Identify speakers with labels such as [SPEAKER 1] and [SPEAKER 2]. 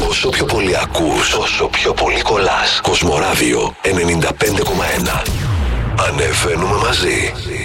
[SPEAKER 1] Όσο πιο πολύ ακούς, όσο πιο πολύ κολλάς. Κοσμοράδιο 95,1. Ανεβαίνουμε μαζί.